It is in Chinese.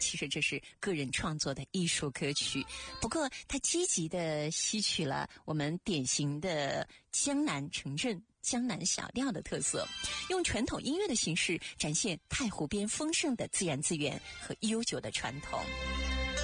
其实这是个人创作的艺术歌曲，不过它积极地吸取了我们典型的江南城镇江南小调的特色，用传统音乐的形式展现太湖边丰盛的自然资源和悠久的传统。